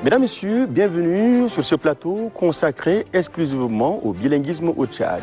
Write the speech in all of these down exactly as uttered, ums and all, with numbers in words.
Mesdames, Messieurs, bienvenue sur ce plateau consacré exclusivement au bilinguisme au Tchad.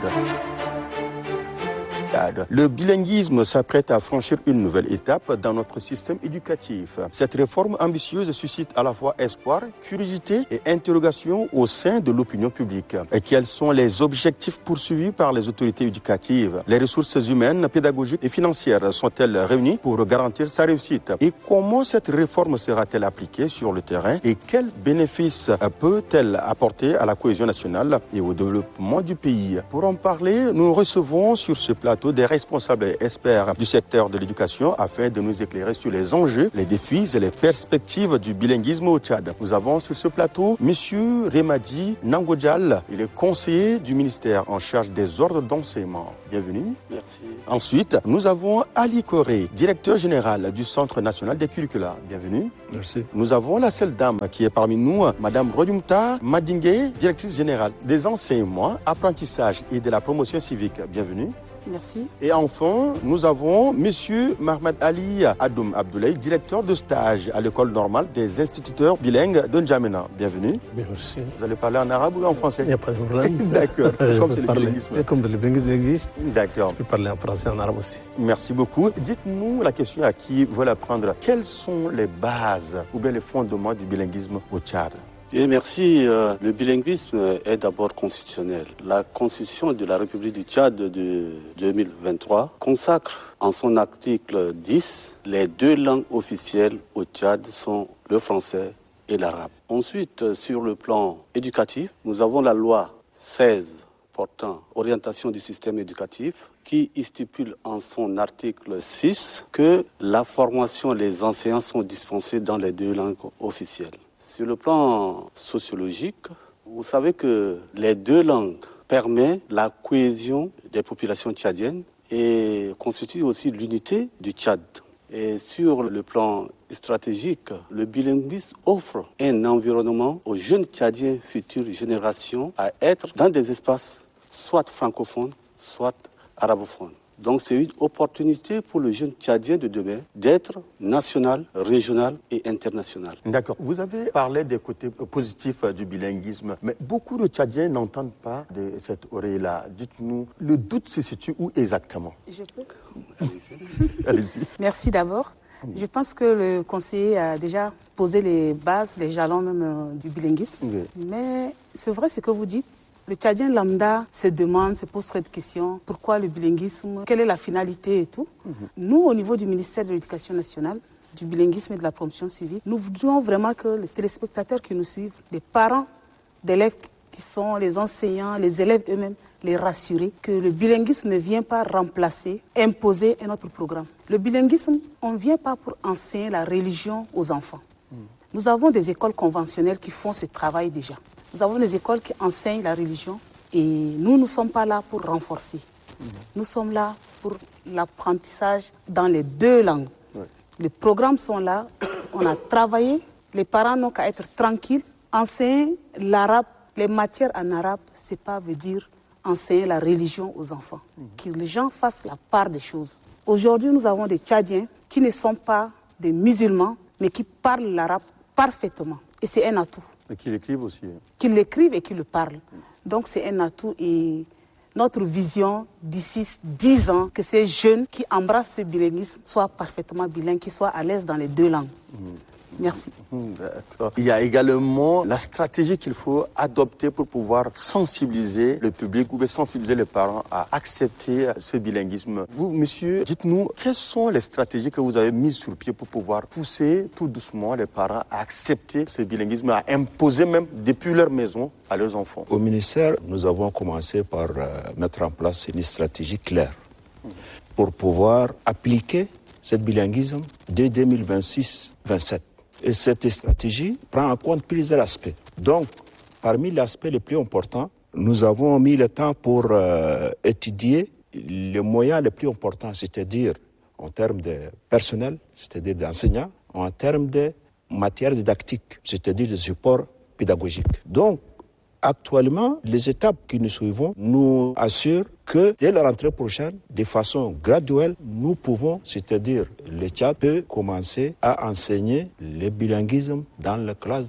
Le bilinguisme s'apprête à franchir une nouvelle étape dans notre système éducatif. Cette réforme ambitieuse suscite à la fois espoir, curiosité et interrogation au sein de l'opinion publique. Et quels sont les objectifs poursuivis par les autorités éducatives? Les ressources humaines, pédagogiques et financières sont-elles réunies pour garantir sa réussite? Et comment cette réforme sera-t-elle appliquée sur le terrain? Et quels bénéfices peut-elle apporter à la cohésion nationale et au développement du pays? Pour en parler, nous recevons sur ce plateau des responsables et experts du secteur de l'éducation afin de nous éclairer sur les enjeux, les défis et les perspectives du bilinguisme au Tchad. Nous avons sur ce plateau M. Remadi Nangodjal, il est conseiller du ministère en charge des ordres d'enseignement. Bienvenue. Merci. Ensuite, nous avons Ali Koré, directeur général du Centre national des curricula. Bienvenue. Merci. Nous avons la seule dame qui est parmi nous, Madame Rodumta Madingue, directrice générale des enseignements, apprentissage et de la promotion civique. Bienvenue. Merci. Et enfin, nous avons M. Mahmoud Ali Adoum Abdoulaye, directeur de stage à l'école normale des instituteurs bilingues de N'Djamena. Bienvenue. Merci. Vous allez parler en arabe ou en français? Il n'y a pas de problème. D'accord. C'est comme c'est le bilinguisme. Comme le bilinguisme exige. D'accord. Je peux parler en français et en arabe aussi. Merci beaucoup. Dites-nous la question à qui veut l'apprendre. Quelles sont les bases ou bien les fondements du bilinguisme au Tchad? Et merci. Euh, le bilinguisme est d'abord constitutionnel. La Constitution de la République du Tchad de deux mille vingt-trois consacre en son article dix les deux langues officielles au Tchad sont le français et l'arabe. Ensuite, sur le plan éducatif, nous avons la loi seize portant orientation du système éducatif qui stipule en son article six que la formation et les enseignants sont dispensés dans les deux langues officielles. Sur le plan sociologique, vous savez que les deux langues permettent la cohésion des populations tchadiennes et constituent aussi l'unité du Tchad. Et sur le plan stratégique, le bilinguisme offre un environnement aux jeunes Tchadiens, futures générations, à être dans des espaces soit francophones, soit arabophones. Donc c'est une opportunité pour le jeune Tchadien de demain d'être national, régional et international. D'accord. Vous avez parlé des côtés positifs du bilinguisme, mais beaucoup de Tchadiens n'entendent pas de cette oreille-là. Dites-nous, le doute se situe où exactement? Je peux? Allez-y. Allez-y. Merci d'abord. Je pense que le conseiller a déjà posé les bases, les jalons même euh, du bilinguisme. Oui. Mais c'est vrai ce que vous dites. Le Tchadien lambda se demande, se pose cette question, pourquoi le bilinguisme, quelle est la finalité et tout. Mm-hmm. Nous, au niveau du ministère de l'Éducation nationale, du bilinguisme et de la promotion civique, nous voudrions vraiment que les téléspectateurs qui nous suivent, les parents d'élèves qui sont les enseignants, les élèves eux-mêmes, les rassurer que le bilinguisme ne vient pas remplacer, imposer un autre programme. Le bilinguisme, on ne vient pas pour enseigner la religion aux enfants. Mm. Nous avons des écoles conventionnelles qui font ce travail déjà. Nous avons des écoles qui enseignent la religion et nous ne sommes pas là pour renforcer. Mmh. Nous sommes là pour l'apprentissage dans les deux langues. Ouais. Les programmes sont là, on a travaillé, les parents n'ont qu'à être tranquilles. Enseigner l'arabe, les matières en arabe, ce n'est pas veut dire enseigner la religion aux enfants. Mmh. Que les gens fassent la part des choses. Aujourd'hui, nous avons des Tchadiens qui ne sont pas des musulmans, mais qui parlent l'arabe parfaitement. Et c'est un atout. Et qui l'écrivent aussi. Qui l'écrivent et qui le parlent. Donc c'est un atout et notre vision d'ici dix ans, que ces jeunes qui embrassent ce bilinguisme soient parfaitement bilingues, qu'ils soient à l'aise dans les deux langues. Mmh. Merci. D'accord. Il y a également la stratégie qu'il faut adopter pour pouvoir sensibiliser le public ou sensibiliser les parents à accepter ce bilinguisme. Vous, monsieur, dites-nous, quelles sont les stratégies que vous avez mises sur pied pour pouvoir pousser tout doucement les parents à accepter ce bilinguisme, à imposer même depuis leur maison à leurs enfants? Au ministère, nous avons commencé par euh, mettre en place une stratégie claire mmh. pour pouvoir appliquer ce bilinguisme dès deux mille vingt-six vingt-sept. Et cette stratégie prend en compte plusieurs aspects. Donc, parmi les aspects les plus importants, nous avons mis le temps pour euh, étudier les moyens les plus importants, c'est-à-dire en termes de personnel, c'est-à-dire d'enseignants, en termes de matière didactique, c'est-à-dire de support pédagogique. Donc, actuellement, les étapes que nous suivons nous assurent que dès la rentrée prochaine, de façon graduelle, nous pouvons, c'est-à-dire le Tchad peut commencer à enseigner le bilinguisme dans la classe de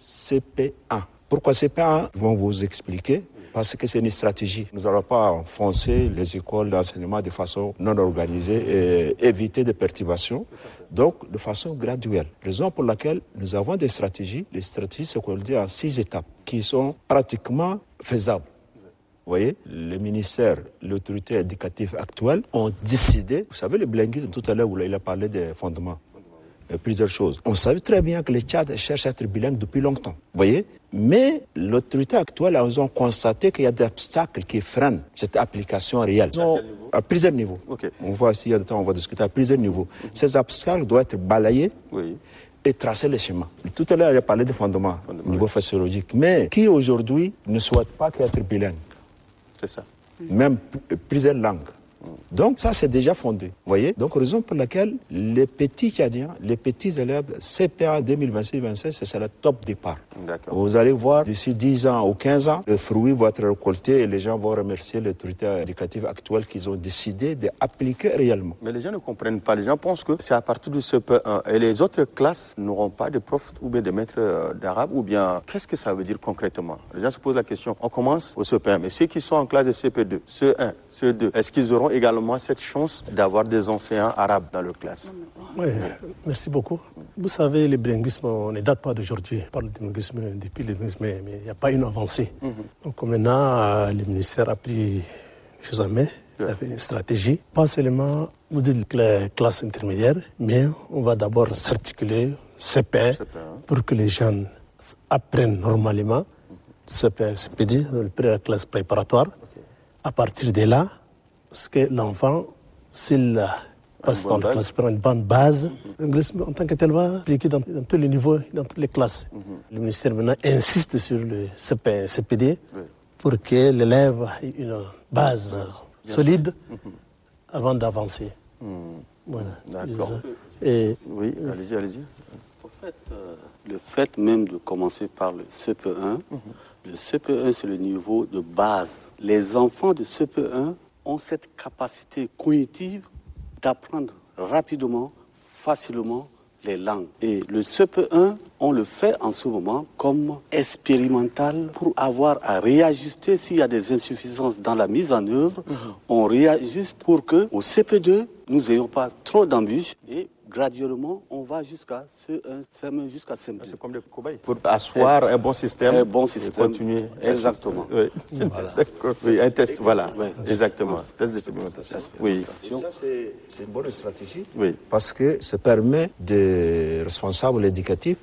C P un. Pourquoi C P un? Ils vont vous expliquer. Parce que c'est une stratégie. Nous n'allons pas enfoncer les écoles d'enseignement de façon non organisée et éviter des perturbations. Donc, de façon graduelle. Raison pour laquelle nous avons des stratégies. Les stratégies, c'est qu'on le dit en six étapes, qui sont pratiquement faisables. Vous voyez, le ministère, l'autorité éducative actuelle ont décidé, vous savez, le bilinguisme, tout à l'heure, où il a parlé des fondements. Plusieurs choses. On savait très bien que les Tchad cherchent à être bilingues depuis longtemps. Vous voyez? Mais l'autorité actuelle, elles ont constaté qu'il y a des obstacles qui freinent cette application réelle. À, à plusieurs niveaux. Okay. On voit s'il y a de temps, on va discuter à plusieurs niveaux. Mm-hmm. Ces obstacles doivent être balayés oui. et tracer le chemin. Tout à l'heure, il a parlé des fondements, fondements au niveau oui. physiologique. Mais qui aujourd'hui ne souhaite pas qu'être bilingue? C'est ça. Même p- plusieurs langues. Donc ça c'est déjà fondé, vous voyez. Donc raison pour laquelle les petits Tchadiens, les petits élèves C P A deux mille vingt-six vingt-sept, c'est le top départ. D'accord. Vous allez voir d'ici dix ans ou quinze ans, le fruit va être récolté et les gens vont remercier l'autorité éducative actuelle qu'ils ont décidé d'appliquer réellement. Mais les gens ne comprennent pas, les gens pensent que c'est à partir du C P un et les autres classes n'auront pas de profs ou bien de maîtres d'arabe ou bien qu'est-ce que ça veut dire concrètement? Les gens se posent la question, on commence au C P un, mais ceux qui sont en classe de C P deux, C un, C deux, est-ce qu'ils auront également cette chance d'avoir des enseignants arabes dans leur classe? Oui, merci beaucoup. Vous savez, le bilinguisme, on ne date pas d'aujourd'hui. On parle de bilinguisme depuis le bilinguisme, mais il n'y a pas une avancée. Mm-hmm. Donc maintenant, le ministère a pris les choses en main, il a fait une stratégie. Pas seulement, vous dites les classes intermédiaires, mais on va d'abord s'articuler C P un pour que les jeunes apprennent normalement C P un, C P deux, la classe préparatoire. Okay. À partir de là, parce que l'enfant, s'il passe dans la classe, prend une bonne base, l'anglais, en tant que tel, va appliquer dans, dans tous les niveaux, dans toutes les classes. Mm-hmm. Le ministère maintenant insiste sur le C P un, C P D oui. pour que l'élève ait une base Bien solide mm-hmm. avant d'avancer. Mm. Voilà. D'accord. Et, oui, allez-y, allez-y. En fait, euh, le fait même de commencer par le C P un, mm-hmm. le C P un, c'est le niveau de base. Les enfants de C P un ont cette capacité cognitive d'apprendre rapidement, facilement les langues. Et le C P un, on le fait en ce moment comme expérimental pour avoir à réajuster s'il y a des insuffisances dans la mise en œuvre. Mmh. On réajuste pour que au C P deux, nous n'ayons pas trop d'embûches et graduellement, on va jusqu'à C un, C M un, jusqu'à C M deux. C'est comme des cobayes. Pour asseoir un bon système. Un bon système. Continuer. Exactement. Oui. Voilà. Oui, un test, voilà. Oui. Exactement. Oui. Test d'expérimentation. Oui. Et ça, c'est, c'est une bonne stratégie. Oui. Parce que ça permet des responsables éducatifs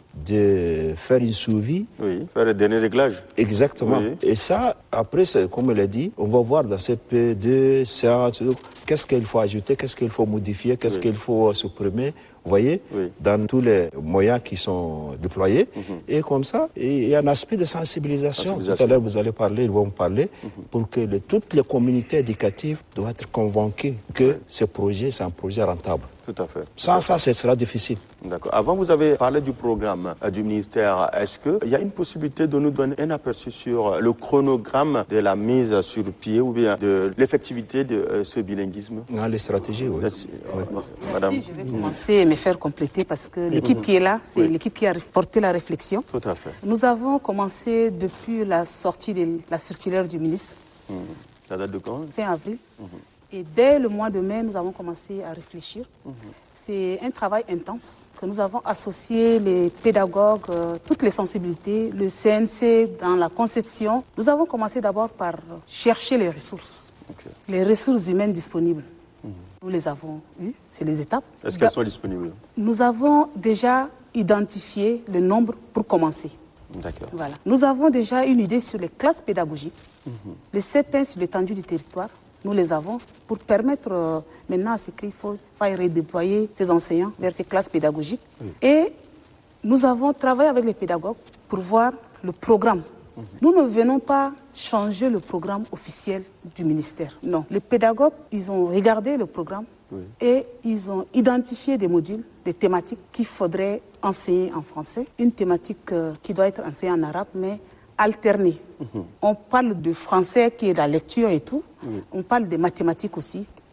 de faire une suivi. Oui, faire le dernier réglage. Exactement. Oui. Et ça, après, comme elle a dit, on va voir dans C P deux, C un, qu'est-ce qu'il faut ajouter, qu'est-ce qu'il faut modifier, qu'est-ce oui. qu'il faut supprimer. Vous voyez, oui. dans tous les moyens qui sont déployés. Mm-hmm. Et comme ça, il y a un aspect de sensibilisation. sensibilisation. Tout à l'heure, vous allez parler, ils vont parler, mm-hmm. pour que le, toutes les communautés éducatives doivent être convaincues que oui. ce projet, c'est un projet rentable. Tout à fait. Sans ça, ce sera difficile. D'accord. Avant, vous avez parlé du programme euh, du ministère. Est-ce qu'il y a une possibilité de nous donner un aperçu sur le chronogramme de la mise sur pied ou bien de l'effectivité de euh, ce bilinguisme? Ah, les stratégies, oui. Merci. oui. Bon, Madame. Merci, je vais commencer et me faire compléter parce que l'équipe mmh. qui est là, c'est oui. l'équipe qui a porté la réflexion. Tout à fait. Nous avons commencé depuis la sortie de la circulaire du ministre. Mmh. Ça date de quand? Fin avril. Mmh. Et dès le mois de mai, nous avons commencé à réfléchir. Mmh. C'est un travail intense que nous avons associé les pédagogues, euh, toutes les sensibilités, le C N C dans la conception. Nous avons commencé d'abord par chercher les ressources, okay. les ressources humaines disponibles. Mmh. Nous les avons eues, c'est les étapes. Est-ce qu'elles sont disponibles? Nous avons déjà identifié le nombre pour commencer. D'accord. Voilà. Nous avons déjà une idée sur les classes pédagogiques, mmh. les C P sur l'étendue du territoire. Nous les avons pour permettre euh, maintenant à ce qu'il faut faire redéployer ces enseignants vers ces classes pédagogiques. Oui. Et nous avons travaillé avec les pédagogues pour voir le programme. Mmh. Nous ne venons pas changer le programme officiel du ministère. Non. Les pédagogues, ils ont regardé le programme oui. et ils ont identifié des modules, des thématiques qu'il faudrait enseigner en français. Une thématique euh, qui doit être enseignée en arabe, mais alternée. Mmh. On parle de français qui est la lecture et tout. Mmh. On parle des mathématiques aussi.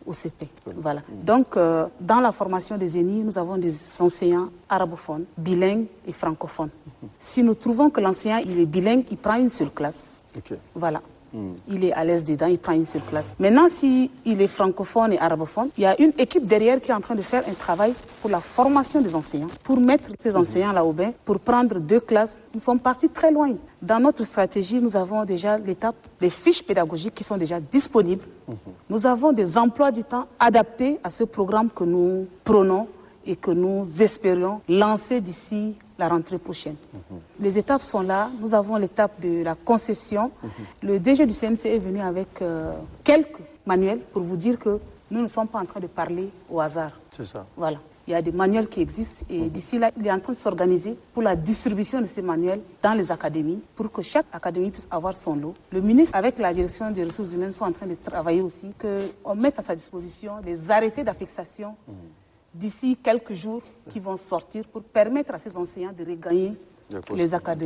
O C P. Voilà. Donc, euh, dans la formation des Zénith, nous avons des enseignants arabophones, bilingues et francophones. Mm-hmm. Si nous trouvons que l'enseignant il est bilingue, il prend une seule classe. Okay. Voilà. Mm. Il est à l'aise dedans, il prend une seule classe. Maintenant, s'il est francophone et arabophone, il y a une équipe derrière qui est en train de faire un travail pour la formation des enseignants, pour mettre ces mm-hmm. enseignants-là au bain, pour prendre deux classes. Nous sommes partis très loin. Dans notre stratégie, nous avons déjà l'étape des fiches pédagogiques qui sont déjà disponibles. Mmh. Nous avons des emplois du temps adaptés à ce programme que nous prenons et que nous espérions lancer d'ici la rentrée prochaine. Mmh. Les étapes sont là. Nous avons l'étape de la conception. Mmh. Le D G du C N C est venu avec euh, quelques manuels pour vous dire que nous ne sommes pas en train de parler au hasard. C'est ça. Voilà. Il y a des manuels qui existent et d'ici là, il est en train de s'organiser pour la distribution de ces manuels dans les académies pour que chaque académie puisse avoir son lot. Le ministre, avec la direction des ressources humaines, sont en train de travailler aussi, qu'on mette à sa disposition des arrêtés d'affectation mmh. d'ici quelques jours qui vont sortir pour permettre à ces enseignants de regagner les académies.